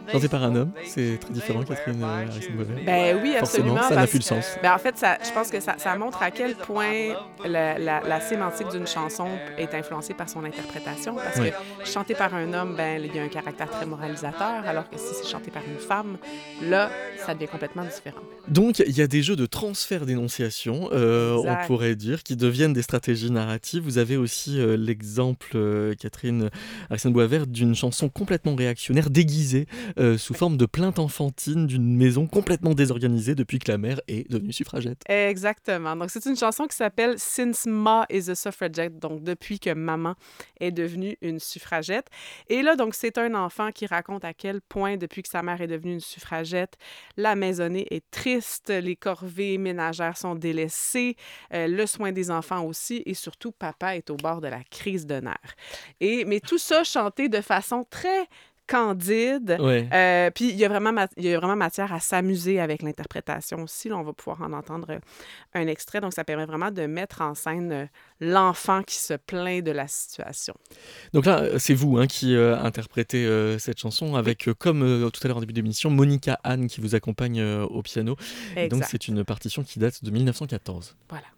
Chanté par un homme, c'est très différent, Catherine Harrison Boivin. Ben oui, Forcément, absolument. ça n'a plus de sens. En fait, je pense que ça montre à quel point la sémantique d'une chanson est influencée par son interprétation. Parce que Ouais. chanté par un homme, ben il y a un caractère très moralisateur, alors que si c'est chanté par une femme, là, ça devient complètement différent. Donc, il y a des jeux de transfert d'énonciation, on Exact. pourrait dire, qui deviennent des stratégies narratives. Vous avez aussi l'exemple, Catherine Harrison Boivin, d'une chanson complètement réactionnaire, déguisée sous forme de plainte enfantine d'une maison complètement désorganisée depuis que la mère est devenue suffragette. Exactement. Donc, c'est une chanson qui s'appelle Since Ma is a Suffragette, donc depuis que maman est devenue une suffragette. Et là, donc, c'est un enfant qui raconte à quel point, depuis que sa mère est devenue une suffragette, la maisonnée est triste, les corvées ménagères sont délaissées, le soin des enfants aussi, et surtout, papa est au bord de la crise de nerfs. Mais tout ça chanté de façon très candide. Ouais. Puis il y a vraiment matière à s'amuser avec l'interprétation aussi. Là, on va pouvoir en entendre un extrait. Donc, ça permet vraiment de mettre en scène l'enfant qui se plaint de la situation. Donc là, c'est vous qui interprétez cette chanson Oui, avec, comme tout à l'heure en début d'émission, Monica Anne qui vous accompagne au piano. Et donc exact. c'est une partition qui date de 1914. Voilà.